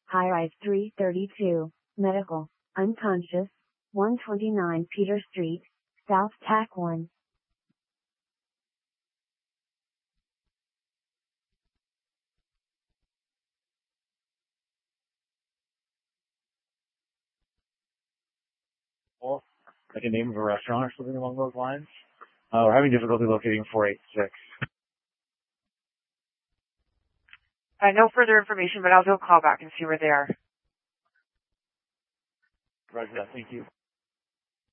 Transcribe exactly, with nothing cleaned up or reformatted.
High-rise three thirty-two, medical, unconscious, one twenty-nine Peter Street, South Tack one. Well, like a name of a restaurant or something along those lines. Uh, we're having difficulty locating four eight six. Uh, no further information, but I'll do a call back and see where they are. Roger that. Thank you.